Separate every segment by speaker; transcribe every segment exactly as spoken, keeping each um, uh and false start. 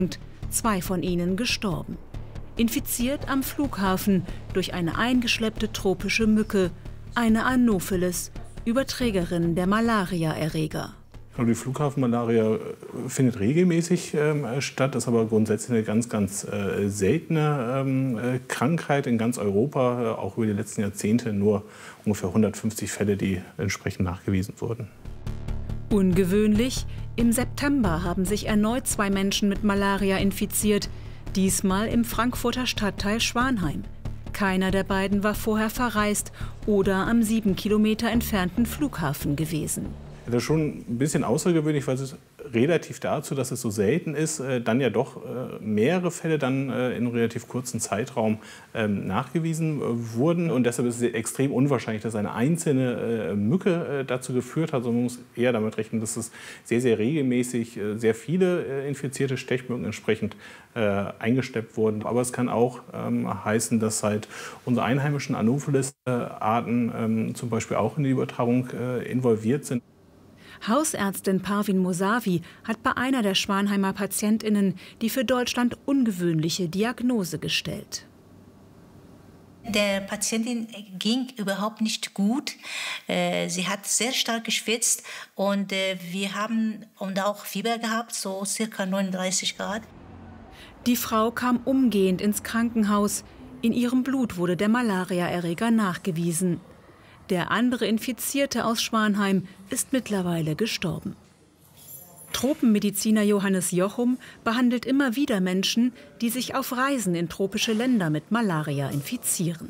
Speaker 1: zwei von ihnen gestorben. Infiziert am Flughafen durch eine eingeschleppte tropische Mücke, eine Anopheles, Überträgerin der Malaria-Erreger.
Speaker 2: Die Flughafenmalaria findet regelmäßig ähm, statt, ist aber grundsätzlich eine ganz, ganz äh, seltene ähm, äh, Krankheit in ganz Europa. Äh, auch über die letzten Jahrzehnte nur ungefähr hundertfünfzig Fälle, die entsprechend nachgewiesen wurden.
Speaker 1: Ungewöhnlich, im September haben sich erneut zwei Menschen mit Malaria infiziert, diesmal im Frankfurter Stadtteil Schwanheim. Keiner der beiden war vorher verreist oder am sieben Kilometer entfernten Flughafen gewesen.
Speaker 2: Das ist schon ein bisschen außergewöhnlich, weil es relativ dazu, dass es so selten ist, äh, dann ja doch äh, mehrere Fälle dann äh, in einem relativ kurzen Zeitraum ähm, nachgewiesen äh, wurden. Und deshalb ist es extrem unwahrscheinlich, dass eine einzelne äh, Mücke äh, dazu geführt hat. Also man muss eher damit rechnen, dass es sehr, sehr regelmäßig äh, sehr viele äh, infizierte Stechmücken entsprechend äh, eingeschleppt wurden. Aber es kann auch ähm, heißen, dass halt unsere einheimischen Anopheles-Arten ähm, zum Beispiel auch in die Übertragung äh, involviert sind.
Speaker 1: Hausärztin Parvin Mosavi hat bei einer der Schwanheimer PatientInnen die für Deutschland ungewöhnliche Diagnose gestellt.
Speaker 3: Der Patientin ging überhaupt nicht gut. Sie hat sehr stark geschwitzt und wir haben und auch Fieber gehabt, so circa neununddreißig Grad.
Speaker 1: Die Frau kam umgehend ins Krankenhaus. In ihrem Blut wurde der Malaria-Erreger nachgewiesen. Der andere Infizierte aus Schwanheim ist mittlerweile gestorben. Tropenmediziner Johannes Jochum behandelt immer wieder Menschen, die sich auf Reisen in tropische Länder mit Malaria infizieren.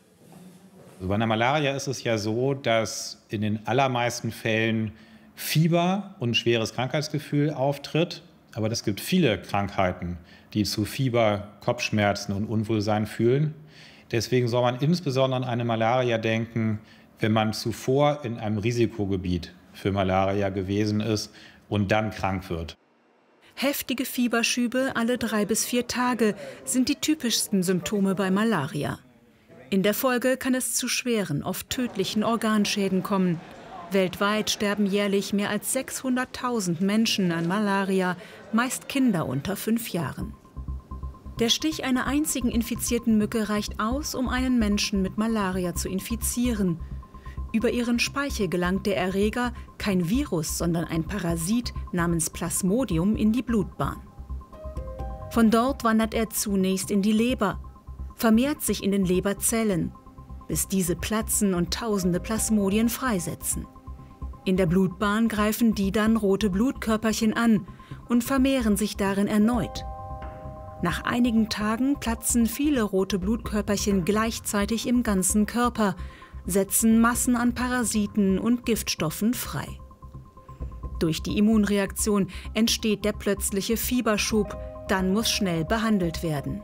Speaker 4: Bei einer Malaria ist es ja so, dass in den allermeisten Fällen Fieber und schweres Krankheitsgefühl auftritt. Aber es gibt viele Krankheiten, die zu Fieber, Kopfschmerzen und Unwohlsein führen. Deswegen soll man insbesondere an eine Malaria denken, wenn man zuvor in einem Risikogebiet für Malaria gewesen ist und dann krank wird.
Speaker 1: Heftige Fieberschübe alle drei bis vier Tage sind die typischsten Symptome bei Malaria. In der Folge kann es zu schweren, oft tödlichen Organschäden kommen. Weltweit sterben jährlich mehr als sechshunderttausend Menschen an Malaria, meist Kinder unter fünf Jahren. Der Stich einer einzigen infizierten Mücke reicht aus, um einen Menschen mit Malaria zu infizieren. Über ihren Speichel gelangt der Erreger, kein Virus, sondern ein Parasit namens Plasmodium, in die Blutbahn. Von dort wandert er zunächst in die Leber, vermehrt sich in den Leberzellen, bis diese platzen und tausende Plasmodien freisetzen. In der Blutbahn greifen die dann rote Blutkörperchen an und vermehren sich darin erneut. Nach einigen Tagen platzen viele rote Blutkörperchen gleichzeitig im ganzen Körper, setzen Massen an Parasiten und Giftstoffen frei. Durch die Immunreaktion entsteht der plötzliche Fieberschub, dann muss schnell behandelt werden.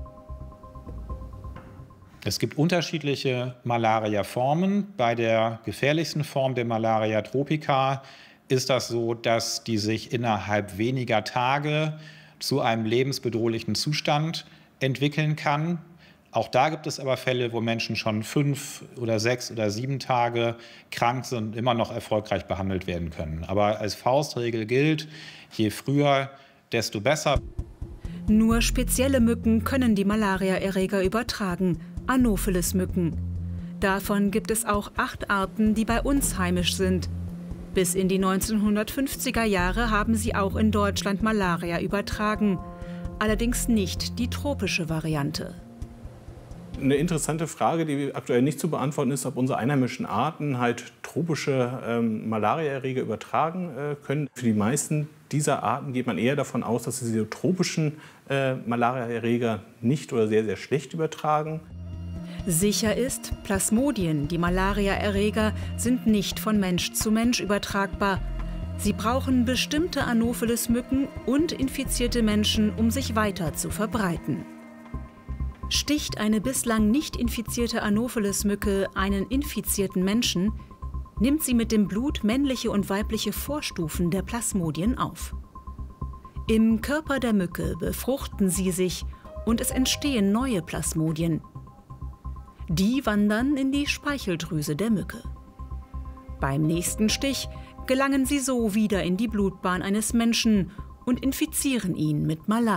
Speaker 4: Es gibt unterschiedliche Malaria-Formen. Bei der gefährlichsten Form der Malaria tropica ist das so, dass die sich innerhalb weniger Tage zu einem lebensbedrohlichen Zustand entwickeln kann. Auch da gibt es aber Fälle, wo Menschen schon fünf oder sechs oder sieben Tage krank sind und immer noch erfolgreich behandelt werden können. Aber als Faustregel gilt, je früher, desto besser.
Speaker 1: Nur spezielle Mücken können die Malaria-Erreger übertragen, Anopheles-Mücken. Davon gibt es auch acht Arten, die bei uns heimisch sind. Bis in die neunzehnhundertfünfziger Jahre haben sie auch in Deutschland Malaria übertragen. Allerdings nicht die tropische Variante.
Speaker 2: Eine interessante Frage, die aktuell nicht zu beantworten ist, ob unsere einheimischen Arten halt tropische ähm, Malariaerreger übertragen äh, können. Für die meisten dieser Arten geht man eher davon aus, dass sie diese tropischen äh, Malariaerreger nicht oder sehr, sehr schlecht übertragen.
Speaker 1: Sicher ist, Plasmodien, die Malariaerreger, sind nicht von Mensch zu Mensch übertragbar. Sie brauchen bestimmte Anopheles-Mücken und infizierte Menschen, um sich weiter zu verbreiten. Sticht eine bislang nicht infizierte Anopheles-Mücke einen infizierten Menschen, nimmt sie mit dem Blut männliche und weibliche Vorstufen der Plasmodien auf. Im Körper der Mücke befruchten sie sich und es entstehen neue Plasmodien. Die wandern in die Speicheldrüse der Mücke. Beim nächsten Stich gelangen sie so wieder in die Blutbahn eines Menschen und infizieren ihn mit Malaria.